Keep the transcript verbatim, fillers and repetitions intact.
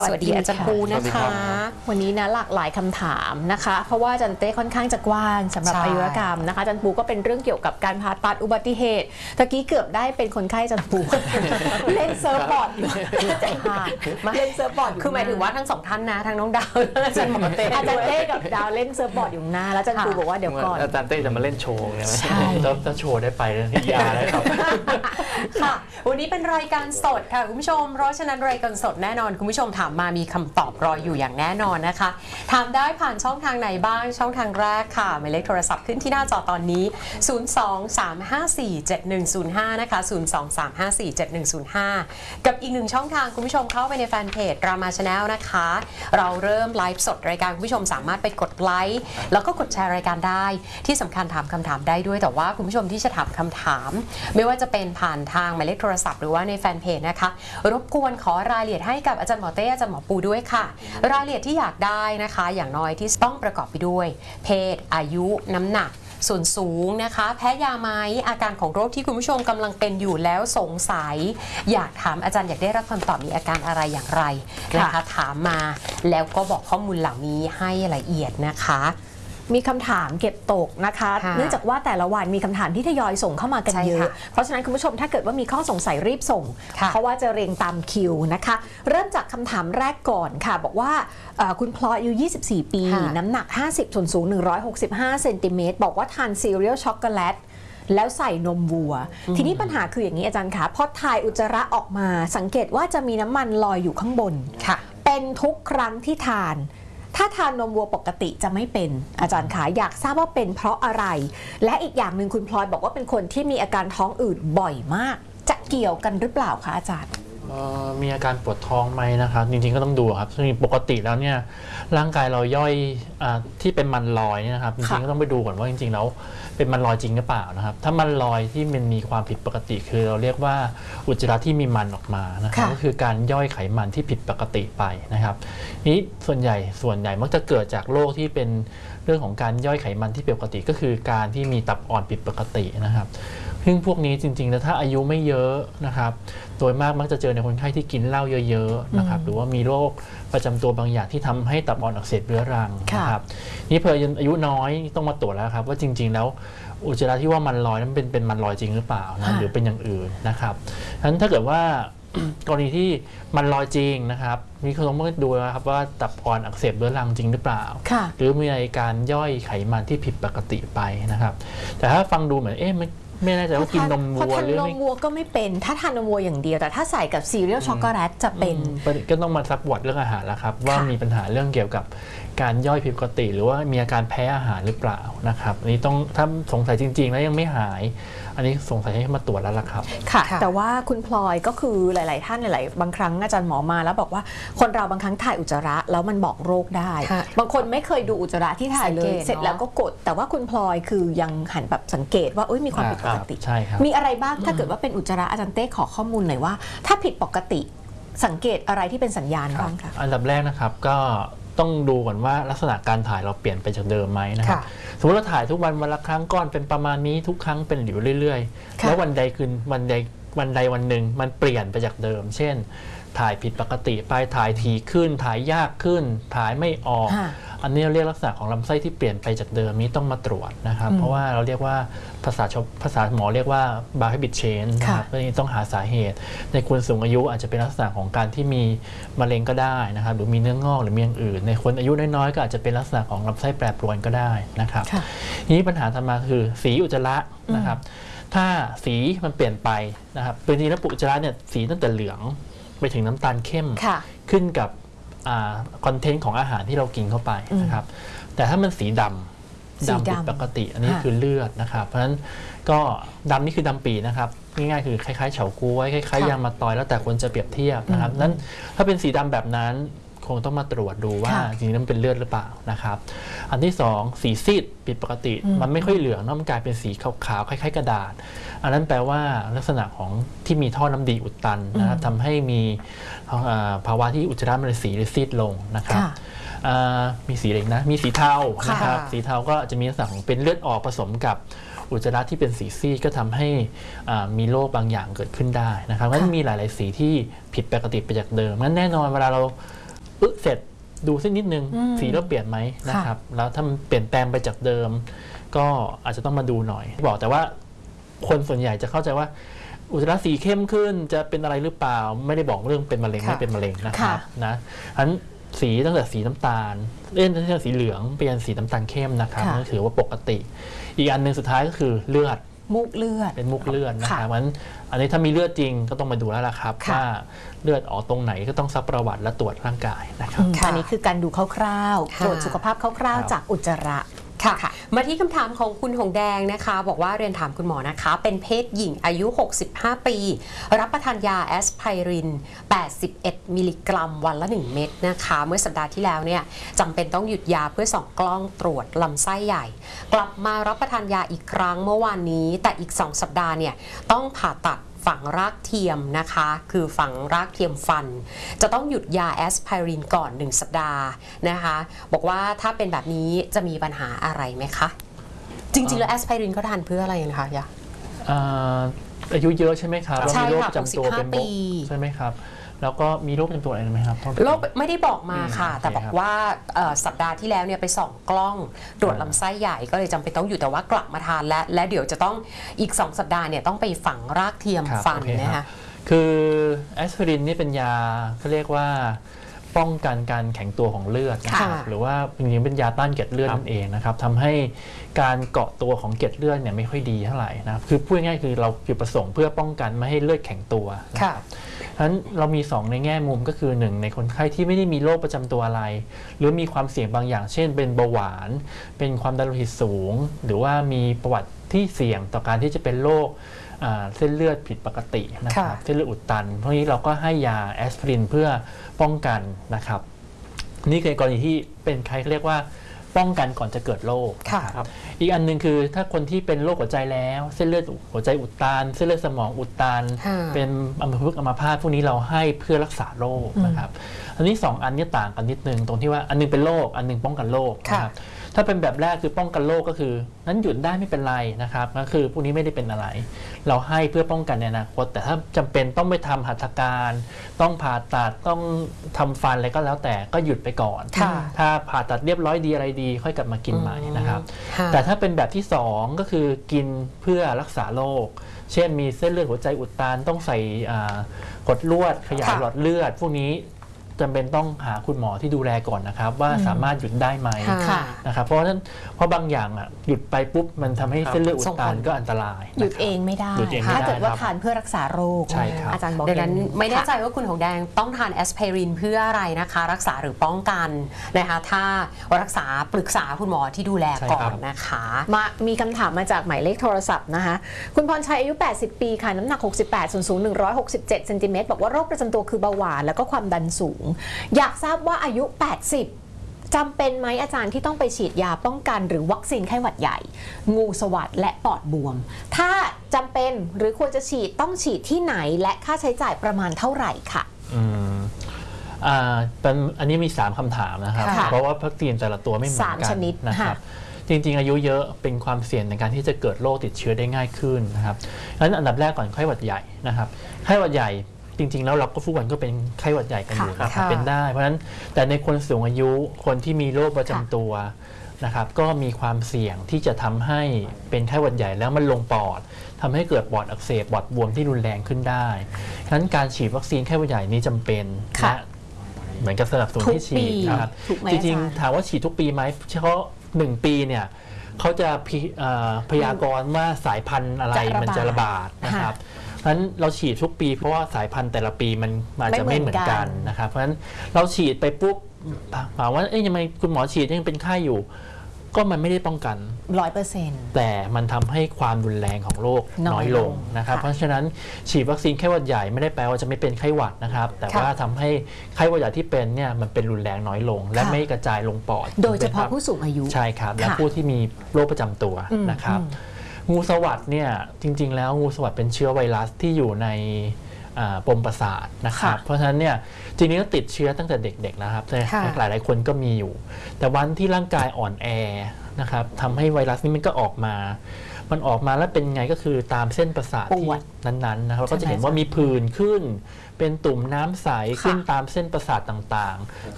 สวัสดีอาจารย์ปูนะคะวันนี้นะหลากหลายคำถามนะคะเพราะว่าอาจารย์เต้ค่อนข้างจะกว้างสำหรับอายุรกรรมนะคะอาจารย์ปูก็เป็นเรื่องเกี่ยวกับการผ่าตัดอุบัติเหตุตะกี้เกือบได้เป็นคนไข้อาจารย์ปูเล่นเซิร์ฟบอร์ดอยู่มาเล่นเซิร์ฟบอร์ดคือหมายถึงว่าทั้งสองท่านนะทั้งน้องดาวและอาจารย์หมอเต้อาจารย์เต้กับดาวเล่นเซิร์ฟบอร์ดอยู่หน้าแล้วอาจารย์ปูบอกว่าเดี๋ยวก่อนอาจารย์เต้จะมาเล่นโชว์ใช่ไหมใช่จะโชว์ได้ไปที่ยาได้ครับค่ะวันนี้เป็นรายการสดค่ะคุณผู้ชมเพราะฉะนั้นรายการสดแน่นอนคุณผู้ชมถามมามีคำตอบรออยู่อย่างแน่นอนนะคะถามได้ผ่านช่องทางไหนบ้างช่องทางแรกค่ะหมายเลขโทรศัพท์ขึ้นที่หน้าจอตอนนี้ศูนย์ สอง สาม ห้า สี่ เจ็ด หนึ่ง ศูนย์ ห้านะคะศูนย์ สอง สาม ห้า สี่ เจ็ด หนึ่ง ศูนย์ ห้ากับอีกหนึ่งช่องทางคุณผู้ชมเข้าไปในแฟนเพจรามาชาแนลนะคะเราเริ่มไลฟ์สดรายการคุณผู้ชมสามารถไปกดไลค์แล้วก็กดแชร์รายการได้ที่สำคัญถามคำถามได้ด้วยแต่ว่าคุณผู้ชมที่จะถามคำถามไม่ว่าจะเป็นผ่านทางหมายเลขโทรศัพท์หรือว่าในแฟนเพจนะคะรบกวนขอรายละเอียดให้กับอาจารย์หมอเต้อาจารย์หมอปูด้วยค่ะรายละเอียดที่อยากได้นะคะอย่างน้อยที่ต้องประกอบไปด้วยเพศอายุน้ำหนักส่วนสูงนะคะแพ้ยาไหมอาการของโรคที่คุณผู้ชมกำลังเป็นอยู่แล้วสงสัยอยากถามอาจารย์อยากได้รับคำตอบมีอาการอะไรอย่างไรนะคะถามมาแล้วก็บอกข้อมูลเหล่านี้ให้ละเอียดนะคะมีคำถามเก็บตกนะคะเนื่องจากว่าแต่ละวันมีคำถามที่ทยอยส่งเข้ามากันเยอะเพราะฉะนั้นคุณผู้ชมถ้าเกิดว่ามีข้อสงสัยรีบส่งเพราะว่าจะเรียงตามคิวนะคะเริ่มจากคำถามแรกก่อนค่ะบอกว่าคุณพลอยอายุยี่สิบสี่ปีน้ำหนักห้าสิบส่วนสูงหนึ่งร้อยหกสิบห้าเซนติเมตรบอกว่าทานซีเรียลช็อกโกแลตแล้วใส่นมวัวทีนี้ปัญหาคืออย่างนี้อาจารย์คะพอถ่ายอุจจาระออกมาสังเกตว่าจะมีน้ำมันลอยอยู่ข้างบนเป็นทุกครั้งที่ทานถ้าทานนมวัวปกติจะไม่เป็นอาจารย์คะอยากทราบว่าเป็นเพราะอะไรและอีกอย่างหนึ่งคุณพลอยบอกว่าเป็นคนที่มีอาการท้องอืดบ่อยมากจะเกี่ยวกันหรือเปล่าคะอาจารย์มีอาการปวดท้องไหมนะครับจริงๆก็ต้องดูครับซึ่งปกติแล้วเนี่ยร่างกายเราย่อยอที่เป็นมันลอยเนี่ยนะครับจริงๆก็ต้องไปดูก่อนว่าจริงๆแล้วเป็นมันลอยจริงหรือเปล่านะครับถ้ามันลอยที่มันมีความผิดปกติคือเราเรียกว่าอุจจาระที่มีมันออกมานะครับก็คือการย่อยไขมันที่ผิดปกติไปนะครับนี้ส่วนใหญ่ส่วนใหญ่มักจะเกิดจากโรคที่เป็นเรื่องของการย่อยไขมันที่ผิดปกติก็คือการที่มีตับอ่อนผิดปกตินะครับซึ่งพวกนี้จริงๆแล้วถ้าอายุไม่เยอะนะครับโดยมากมักจะเจอในคนไข้ที่กินเหล้าเยอะๆนะครับหรือว่ามีโรคประจำตัวบางอย่างที่ทำให้ตับอ่อนอักเสบเรื้อรังนะครับนี่เพออายุน้อยต้องมาตรวจแล้วครับว่าจริงๆแล้วอุจจาระที่ว่ามันลอยนั้นเป็นเป็นมันลอยจริงหรือเปล่านะหรือเป็นอย่างอื่นนะครับฉะนั้นถ้าเกิดว่ากรณีที่มันลอยจริงนะครับมีคนต้องมาดูนะครับว่าตับอ่อนอักเสบเรื้อรังจริงหรือเปล่าหรือมีอาการย่อยไขมันที่ผิดปกติไปนะครับแต่ถ้าฟังดูเหมือนเอ๊ะไม่แน่ใจว่ากินนมวัวหรือไม่นมวัวก็ไม่เป็นถ้าทานนมวัวอย่างเดียวแต่ถ้าใส่กับซีเรียลช็อกโกแลตจะเป็นก็ต้องมาซักวอดเรื่องอาหารแล้วครับว่ามีปัญหาเรื่องเกี่ยวกับการย่อยผิดปกติหรือว่ามีอาการแพ้อาหารหรือเปล่านะครับอันนี้ต้องถ้าสงสัยจริงๆแล้วยังไม่หายอันนี้สงสัยให้มาตรวจแล้วล่ะครับค่ะแต่ว่าคุณพลอยก็คือหลายๆท่านหลายๆบางครั้งอาจารย์หมอมาแล้วบอกว่าคนเราบางครั้งถ่ายอุจจาระแล้วมันบอกโรคได้บางคนไม่เคยดูอุจจาระที่ถ่ายเลยเสร็จแล้วก็กดแต่ว่าคุณพลอยคือยังหันแบบสังเกตว่ามีความผิดปกติมีอะไรบ้างถ้าเกิดว่าเป็นอุจจาระอาจารย์เต้ขอข้อมูลหน่อยว่าถ้าผิดปกติสังเกตอะไรที่เป็นสัญญาณบ้างคะอันดับแรกนะครับก็ต้องดูก่อนว่าลักษณะการถ่ายเราเปลี่ยนไปจากเดิมไหมนะครับสมมติเราถ่ายทุกวันวันละครั้งก้อนเป็นประมาณนี้ทุกครั้งเป็นอยู่เรื่อยๆแล้ววันใดคืนวันใดวันใดวันหนึ่งมันเปลี่ยนไปจากเดิมเช่นถ่ายผิดปกติไปถ่ายถี่ขึ้นถ่ายยากขึ้นถ่ายไม่ออกอันนี้เราเรียกลักษณะของลำไส้ที่เปลี่ยนไปจากเดิมนี้ต้องมาตรวจนะครับเพราะว่าเราเรียกว่าภาษาภาษาหมอเรียกว่า biohabit change นะครับก็ต้องหาสาเหตุในคนสูงอายุอาจจะเป็นลักษณะของการที่มีมะเร็งก็ได้นะครับหรือมีเนื้องอกหรือมีอย่างอื่นในคนอายุน้อยๆก็อาจจะเป็นลักษณะของลำไส้แปรปรวนก็ได้นะครับนี้ปัญหาถัดมาคือสีอุจจาระนะครับถ้าสีมันเปลี่ยนไปนะครับจริงๆแล้วอุจจาระเนี่ยสีตั้งแต่เหลืองไปถึงน้ำตาลเข้มขึ้นกับคอนเทนต์ของอาหารที่เรากินเข้าไปนะครับแต่ถ้ามันสีดำดำผิดปกติอันนี้คือเลือดนะครับเพราะฉะนั้นก็ดำนี่คือดำปีนะครับง่ายๆคือคล้ายๆเฉาก๊วยคล้ายๆยางมะตอยแล้วแต่คนจะเปรียบเทียบนะครับนั้นถ้าเป็นสีดำแบบนั้นคงต้องมาตรวจดูว่าจริงๆนั้นเป็นเลือดหรือเปล่านะครับอันที่สองสีซีดผิดปกติมันไม่ค่อยเหลืองมันกลายเป็นสีขาวๆคล้ายๆกระดาษอันนั้นแปลว่าลักษณะของที่มีท่อน้ำดีอุดตันนะครับทำให้มีภาวะที่อุจจาระมันสีหรือซีดลงนะครับมีสีอะไรนะมีสีเทานะครับสีเทาก็จะมีลักษณะของเป็นเลือดออกผสมกับอุจจาระที่เป็นสีซีดก็ทำให้มีโรคบางอย่างเกิดขึ้นได้นะครับก็มีหลายๆสีที่ผิดปกติไปจากเดิมงั้นแน่นอนเวลาเราปึ๊บเสร็จดูสักนิดนึงสีเราเปลี่ยนไหมนะครับแล้วถ้ามันเปลี่ยนแปลงไปจากเดิมก็อาจจะต้องมาดูหน่อยบอกแต่ว่าคนส่วนใหญ่จะเข้าใจว่าอุจจาระสีเข้มขึ้นจะเป็นอะไรหรือเปล่าไม่ได้บอกเรื่องเป็นมะเร็งไม่เป็นมะเร็งนะครับนะอันสีตั้งแต่สีน้ำตาลเล่นตั้งแต่สีเหลืองเปลี่ยนสีน้ำตาลเข้มนะครับนั่นถือว่าปกติอีกอันหนึ่งสุดท้ายก็คือเลือดมูกเลือดเป็นมูกเลือดนะครับมันอันนี้ถ้ามีเลือดจริงก็ต้องมาดูแล้วล่ะครับว่าเลือดออกตรงไหนก็ต้องซักประวัติและตรวจร่างกายนะครับอันนี้คือการดูคร่าวๆตรวจสุขภาพคร่าวๆจากอุจจาระค่ะมาที่คำถามของคุณหงแดงนะคะบอกว่าเรียนถามคุณหมอนะคะเป็นเพศหญิงอายุหกสิบห้าปีรับประทานยาแอสไพรินแปดสิบเอ็ดมิลลิกรัมวันละหนึ่งเม็ดนะคะเมื่อสัปดาห์ที่แล้วเนี่ยจำเป็นต้องหยุดยาเพื่อส่องกล้องตรวจลำไส้ใหญ่กลับมารับประทานยาอีกครั้งเมื่อวานนี้แต่อีกสองสัปดาห์เนี่ยต้องผ่าตัดฝังรากเทียมนะคะคือฝังรากเทียมฟันจะต้องหยุดยาแอสไพรินก่อนหนึ่งสัปดาห์นะคะบอกว่าถ้าเป็นแบบนี้จะมีปัญหาอะไรไหมคะจริงๆแล้วแอสไพรินเขาทานเพื่ออะไรนะคะยาอายุเยอะใช่ไหมครับแล้วมีโรคประจำตัวเป็นโรคปีใช่ไหมครับแล้วก็มีโรคประจำตัวอะไรไหมครับโรคไม่ได้บอกมาค่ะแต่บอกว่าสัปดาห์ที่แล้วเนี่ยไปส่องกล้องตรวจลำไส้ใหญ่ก็เลยจำเป็นต้องอยู่แต่ว่ากลับมาทานและและเดี๋ยวจะต้องอีกสองสัปดาห์เนี่ยต้องไปฝังรากเทียมฟันนะคะคือแอสไพรินนี่เป็นยาเขาเรียกว่าป้องกันการแข็งตัวของเลือดนะครับหรือว่าจริงๆเป็นยาต้านเกล็ดเลือดนั่นเองนะครับทำให้การเกาะตัวของเกล็ดเลือดเนี่ยไม่ค่อยดีเท่าไหร่นะครับคือพูดง่ายๆคือเราจุดประสงค์เพื่อป้องกันไม่ให้เลือดแข็งตัวนะครับฉะนั้นเรามีสองในแง่มุมก็คือหนึ่งในคนไข้ที่ไม่ได้มีโรคประจำตัวอะไรหรือมีความเสี่ยงบางอย่างเช่นเป็นเบาหวานเป็นความดันโลหิตสูงหรือว่ามีประวัติที่เสี่ยงต่อการที่จะเป็นโรคเส้นเลือดผิดปกตินะครับเส้นเลือดอุดตันเพราะนี้เราก็ให้ยาแอสไพรินเพื่อป้องกันนะครับนี่คือกรณีที่เป็นใครเรียกว่าป้องกันก่อนจะเกิดโรคครับอีกอันหนึ่งคือถ้าคนที่เป็นโรคหัวใจแล้วเส้นเลือดหัวใจอุดตันเส้นเลือดสมองอุดตันเป็นอัมพฤกษ์อัมพาตพวกนี้เราให้เพื่อรักษาโรคนะครับอันนี้สองอันนี้ต่างกันนิดนึงตรงที่ว่าอันนึงเป็นโรคอันนึงป้องกันโรคนะครับถ้าเป็นแบบแรกคือป้องกันโรคก็คือนั้นหยุดได้ไม่เป็นไรนะครับก็คือพวกนี้ไม่ได้เป็นอะไรเราให้เพื่อป้องกันในอนาคตแต่ถ้าจำเป็นต้องไปทำหัตถการต้องผ่าตัดต้องทำฟันอะไรก็แล้วแต่ก็หยุดไปก่อนถ้าผ่าตัดเรียบร้อยดีอะไรดีค่อยกลับมากินใหม่นะครับแต่ถ้าเป็นแบบที่สองก็คือกินเพื่อรักษาโรคเช่นมีเส้นเลือดหัวใจอุดตันต้องใส่กดลวดขยายหลอดเลือดพวกนี้จำเป็นต้องหาคุณหมอที่ดูแลก่อนนะครับว่าสามารถหยุดได้ไหมนะครับเพราะฉะนั้นเพราะบางอย่างอ่ะหยุดไปปุ๊บมันทำให้เส้นเลือดอุดตันก็อันตรายหยุดเองไม่ได้ถ้าเกิดว่าทานเพื่อรักษาโรคอาจารย์บอกดังนั้นไม่แน่ใจว่าคุณหงแดงต้องทานแอสไพรินเพื่ออะไรนะคะรักษาหรือป้องกันนะคะถ้ารักษาปรึกษาคุณหมอที่ดูแลก่อนนะคะมามีคำถามมาจากหมายเลขโทรศัพท์นะคะคุณพรชัยอายุแปดสิบปีค่ะน้ำหนักหกสิบแปดส่วนสูงหนึ่งร้อยหกสิบเจ็ดเซนติเมตรบอกว่าโรคประจำตัวคือเบาหวานแล้วก็ความดันสูงอยากทราบว่าอายุแปดสิบจำเป็นไหมอาจารย์ที่ต้องไปฉีดยาป้องกันหรือวัคซีนไข้หวัดใหญ่งูสวัสดและปอดบวมถ้าจำเป็นหรือควรจะฉีดต้องฉีดที่ไหนและค่าใช้จ่ายประมาณเท่าไหร่ค่ะอืมอ่าเป็นอันนี้มีสามคำถามนะครับเพราะว่าวัคซีนแต่ละตัวไม่เหมือนกันนะครับจริงๆอายุเยอะเป็นความเสี่ยงในการที่จะเกิดโรคติดเชื้อได้ง่ายขึ้นนะครับดังนั้นอันดับแรกก่อนไข้หวัดใหญ่นะครับไข้หวัดใหญ่จริงๆแล้วเราก็ทุกวันก็เป็นไข้หวัดใหญ่กันอยู่นะครับเป็นได้เพราะฉะนั้นแต่ในคนสูงอายุคนที่มีโรคประจำตัวนะครับก็มีความเสี่ยงที่จะทำให้เป็นไข้หวัดใหญ่แล้วมันลงปอดทำให้เกิดปอดอักเสบปอดบวมที่รุนแรงขึ้นได้ฉะนั้นการฉีดวัคซีนไข้หวัดใหญ่นี้จำเป็นและเหมือนกับสนับสนุนให้ฉีดนะครับจริงๆถามว่าฉีดทุกปีไหมเฉพาะหนึ่งปีเนี่ยเขาจะพยากรณ์ว่าสายพันธุ์อะไรมันจะระบาดนะครับเพราะฉะนั้นเราฉีดทุกปีเพราะว่าสายพันธุ์แต่ละปีมันอาจจะไม่เหมือนกันนะครับเพราะฉะนั้นเราฉีดไปปุ๊บถามว่าเอ๊ะยังไงคุณหมอฉีดยังเป็นไข้อยู่ก็มันไม่ได้ป้องกันร้อยเปอร์เซ็นต์แต่มันทำให้ความรุนแรงของโรคน้อยลงนะครับเพราะฉะนั้นฉีดวัคซีนไข้หวัดใหญ่ไม่ได้แปลว่าจะไม่เป็นไข้หวัดนะครับแต่ว่าทำให้ไข้หวัดใหญ่ที่เป็นเนี่ยมันเป็นรุนแรงน้อยลงและไม่กระจายลงปอดโดยเฉพาะผู้สูงอายุใช่ครับและผู้ที่มีโรคประจำตัวนะครับงูสวัสด์เนี่ยจริงๆแล้วงูสวัสด์เป็นเชื้อไวรัสที่อยู่ในปมประสาทนะครับเพราะฉะนั้นเนี่ยจริงๆก็ติดเชื้อตั้งแต่เด็กๆนะครับหลายหลายคนก็มีอยู่แต่วันที่ร่างกายอ่อนแอนะครับทำให้ไวรัสนี้มันก็ออกมามันออกมาแล้วเป็นไงก็คือตามเส้นประสาทที่นั้นๆนะครับก็จะเห็นว่ามีผื่นขึ้นเป็นตุ่มน้ำใสขึ้นตามเส้นประสาทต่างๆ